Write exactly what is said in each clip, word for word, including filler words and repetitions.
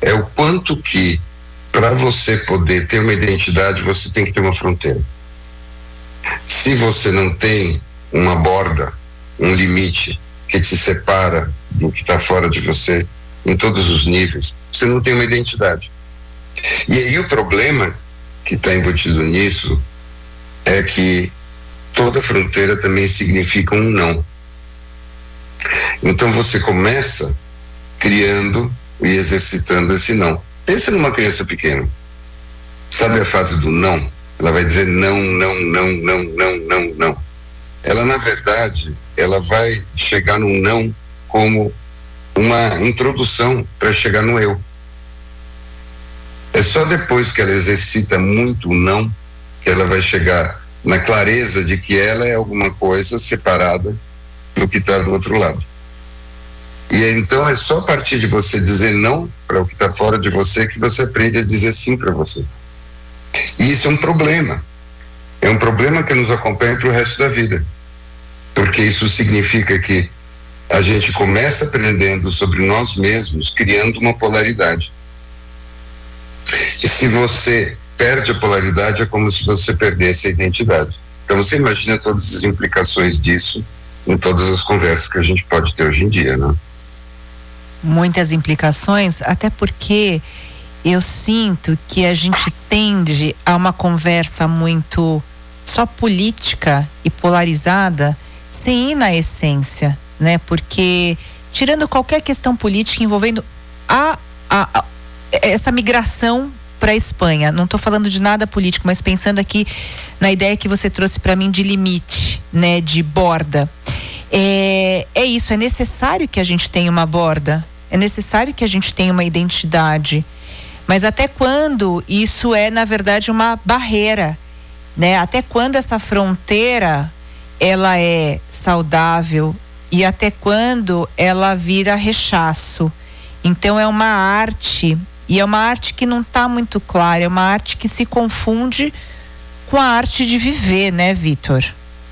é o quanto que, para você poder ter uma identidade, você tem que ter uma fronteira. Se você não tem uma borda, um limite que te separa do que está fora de você, em todos os níveis, você não tem uma identidade. E aí o problema que está embutido nisso é que toda fronteira também significa um não. Então você começa criando e exercitando esse não. Pensa numa criança pequena. Sabe a fase do não? Ela vai dizer não, não, não, não, não, não, não. Ela, na verdade, ela vai chegar no não como uma introdução para chegar no eu. É só depois que ela exercita muito o não que ela vai chegar na clareza de que ela é alguma coisa separada do que está do outro lado. E então é só a partir de você dizer não para o que está fora de você que você aprende a dizer sim para você. E isso é um problema. É um problema que nos acompanha para o resto da vida. Porque isso significa que a gente começa aprendendo sobre nós mesmos, criando uma polaridade. E se você perde a polaridade, é como se você perdesse a identidade. Então você imagina todas as implicações disso em todas as conversas que a gente pode ter hoje em dia, né? Muitas implicações, até porque eu sinto que a gente tende a uma conversa muito só política e polarizada, sem ir na essência, né? Porque tirando qualquer questão política envolvendo a, a, a essa migração para a Espanha, não estou falando de nada político, mas pensando aqui na ideia que você trouxe para mim de limite, né? De borda. É, é isso, é necessário que a gente tenha uma borda, é necessário que a gente tenha uma identidade, mas até quando isso é, na verdade, uma barreira, né? Até quando essa fronteira, ela é saudável e até quando ela vira rechaço. Então é uma arte, e é uma arte que não está muito clara, é uma arte que se confunde com a arte de viver, né, Vitor?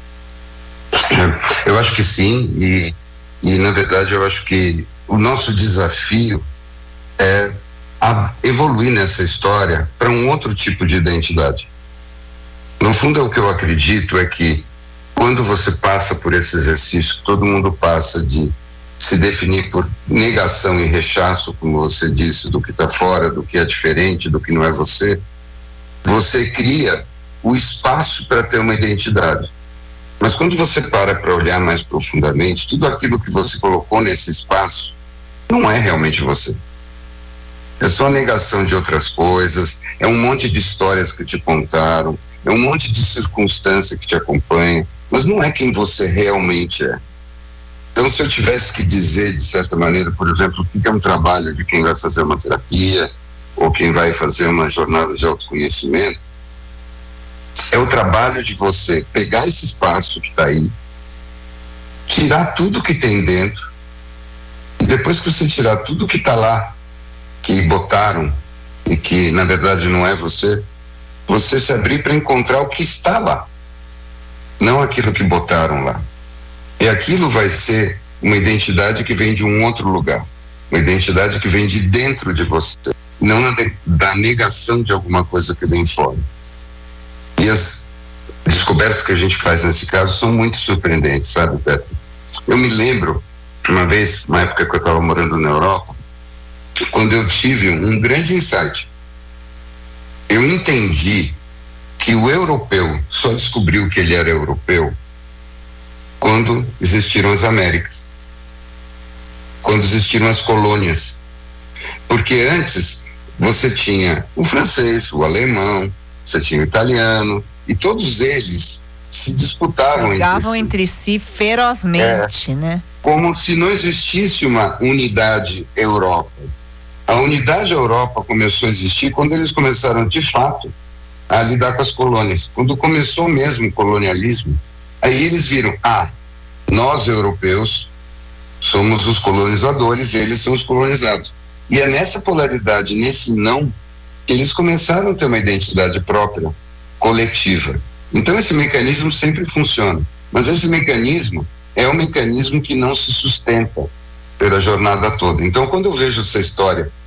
Eu acho que sim, e, e na verdade eu acho que o nosso desafio é a evoluir nessa história para um outro tipo de identidade. No fundo, é o que eu acredito é que quando você passa por esse exercício, todo mundo passa de se definir por negação e rechaço, como você disse, do que está fora, do que é diferente, do que não é você, você cria o espaço para ter uma identidade. Mas quando você para para olhar mais profundamente, tudo aquilo que você colocou nesse espaço não é realmente você. É só negação de outras coisas, é um monte de histórias que te contaram, é um monte de circunstância que te acompanha, mas não é quem você realmente é. Então, se eu tivesse que dizer, de certa maneira, por exemplo, o que é um trabalho de quem vai fazer uma terapia ou quem vai fazer uma jornada de autoconhecimento, é o trabalho de você pegar esse espaço que está aí, tirar tudo que tem dentro, e depois que você tirar tudo que está lá, que botaram e que na verdade não é você, você se abrir para encontrar o que está lá, não aquilo que botaram lá. E aquilo vai ser uma identidade que vem de um outro lugar, uma identidade que vem de dentro de você, não na de, da negação de alguma coisa que vem fora. E as descobertas que a gente faz nesse caso são muito surpreendentes, sabe, Petra? Eu me lembro, uma vez, uma época que eu estava morando na Europa, quando eu tive um grande insight. Eu entendi que o europeu só descobriu que ele era europeu quando existiram as Américas, quando existiram as colônias. Porque antes você tinha o francês, o alemão, você tinha o italiano, e todos eles se disputavam Brigavam entre entre si. si ferozmente, é, né? Como se não existisse uma unidade Europa. A unidade Europa começou a existir quando eles começaram, de fato, a lidar com as colônias. Quando começou mesmo o colonialismo, aí eles viram, ah, nós europeus somos os colonizadores e eles são os colonizados. E é nessa polaridade, nesse não, que eles começaram a ter uma identidade própria, coletiva. Então esse mecanismo sempre funciona, mas esse mecanismo é um mecanismo que não se sustenta pela jornada toda. Então quando eu vejo essa história